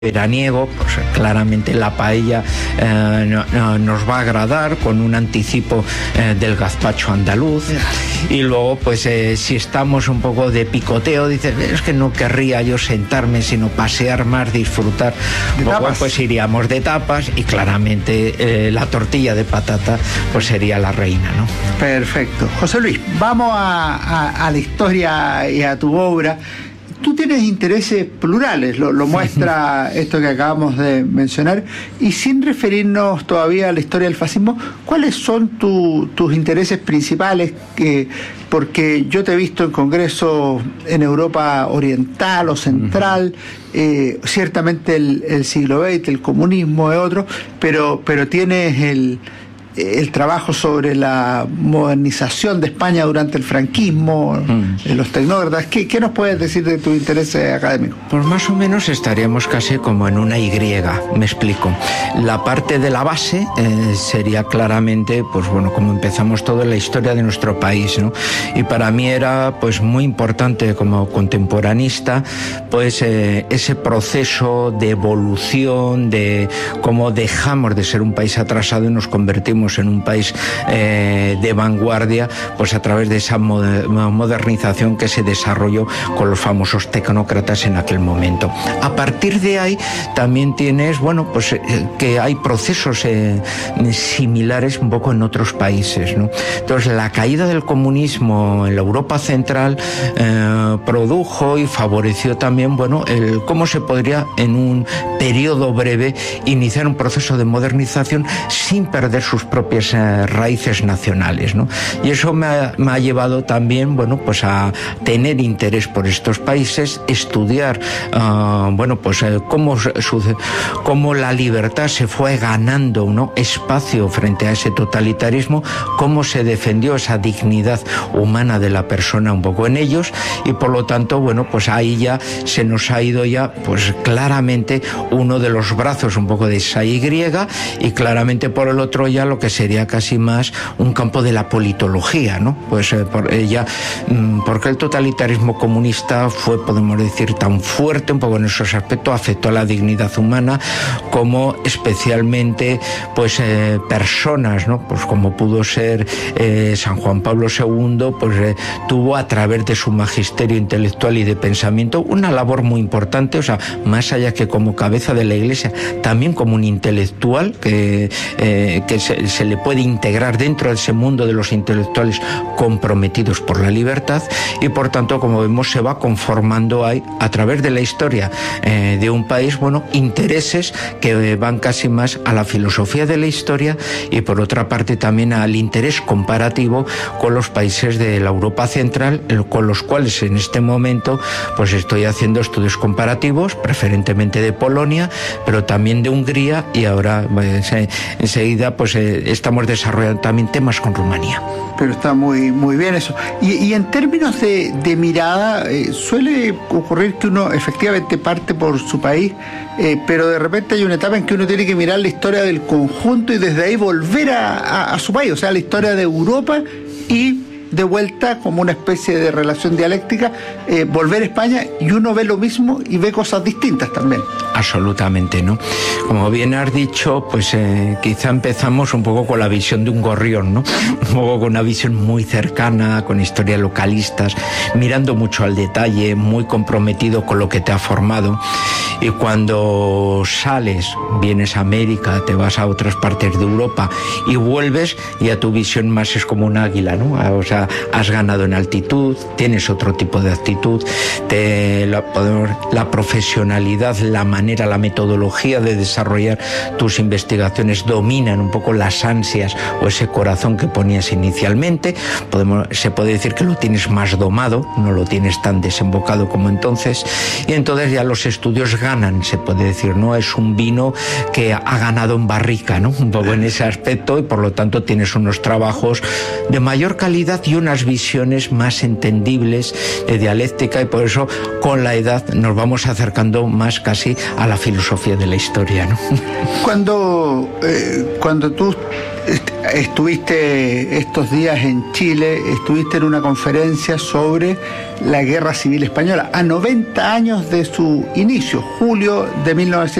veraniego, pues claramente la paella nos va a agradar con un anticipo del gazpacho andaluz. Y luego pues si estamos un poco de picoteo, dices, es que no querría yo sentarme sino pasear más, disfrutar un poco, pues iríamos de tapas y claramente la tortilla de patata pues sería la reina, ¿no? Perfecto. José Luis, vamos a la historia y a tu obra. Tú tienes intereses plurales, lo muestra esto que acabamos de mencionar, y sin referirnos todavía a la historia del fascismo, ¿cuáles son tus intereses principales? Porque yo te he visto en congresos en Europa Oriental o Central, ciertamente el siglo XX, el comunismo es otro, pero tienes el trabajo sobre la modernización de España durante el franquismo, los tecnócratas. ¿Qué nos puedes decir de tus intereses académicos? Pues más o menos estaríamos casi como en una Y, me explico. La parte de la base sería claramente, pues bueno, como empezamos toda la historia de nuestro país, ¿no? Y para mí era pues muy importante como contemporanista, pues ese proceso de evolución, de cómo dejamos de ser un país atrasado y nos convertimos en un país de vanguardia, pues a través de esa modernización que se desarrolló con los famosos tecnócratas en aquel momento. A partir de ahí también tienes, bueno, pues que hay procesos similares un poco en otros países, ¿no? Entonces la caída del comunismo en la Europa central produjo y favoreció también, bueno, cómo se podría en un periodo breve iniciar un proceso de modernización sin perder sus propias raíces nacionales, ¿no? Y eso me ha llevado también, bueno, pues a tener interés por estos países, estudiar, bueno, pues cómo la libertad se fue ganando, ¿no?, espacio frente a ese totalitarismo, cómo se defendió esa dignidad humana de la persona un poco en ellos, y por lo tanto, bueno, pues ahí ya se nos ha ido ya, pues claramente uno de los brazos un poco de esa Y, y claramente por el otro ya lo que sería casi más un campo de la politología, ¿no? Pues porque el totalitarismo comunista fue, podemos decir, tan fuerte un poco en esos aspectos, afectó a la dignidad humana, como especialmente pues personas, ¿no? Pues como pudo ser San Juan Pablo II, pues tuvo a través de su magisterio intelectual y de pensamiento una labor muy importante, o sea, más allá que como cabeza de la Iglesia, también como un intelectual que se le puede integrar dentro de ese mundo de los intelectuales comprometidos por la libertad, y por tanto, como vemos, se va conformando ahí, a través de la historia de un país, bueno, intereses que van casi más a la filosofía de la historia y por otra parte también al interés comparativo con los países de la Europa central, con los cuales en este momento pues estoy haciendo estudios comparativos, preferentemente de Polonia, pero también de Hungría, y ahora enseguida pues estamos desarrollando también temas con Rumanía. Pero está muy, muy bien eso. Y en términos de mirada, suele ocurrir que uno efectivamente parte por su país, pero de repente hay una etapa en que uno tiene que mirar la historia del conjunto y desde ahí volver a su país, o sea, la historia de Europa, y de vuelta, como una especie de relación dialéctica, volver a España, y uno ve lo mismo y ve cosas distintas también. Absolutamente, ¿no? Como bien has dicho, pues quizá empezamos un poco con la visión de un gorrión, ¿no? Un poco con una visión muy cercana, con historias localistas, mirando mucho al detalle, muy comprometido con lo que te ha formado. Y cuando sales, vienes a América, te vas a otras partes de Europa y vuelves, ya tu visión más es como un águila, ¿no? O sea, has ganado en altitud, tienes otro tipo de actitud, la profesionalidad, la manera, la metodología de desarrollar tus investigaciones dominan un poco las ansias o ese corazón que ponías inicialmente. Se puede decir que lo tienes más domado, no lo tienes tan desembocado como entonces, y entonces ya los estudios ganan, se puede decir, ¿no? Es un vino que ha ganado en barrica, ¿no? Un poco en ese aspecto, y por lo tanto tienes unos trabajos de mayor calidad y unas visiones más entendibles de dialéctica, y por eso con la edad nos vamos acercando más casi a la filosofía de la historia, ¿no? Cuando tú estuviste estos días en Chile, estuviste en una conferencia sobre la Guerra Civil Española, a 90 años de su inicio, julio de 1900.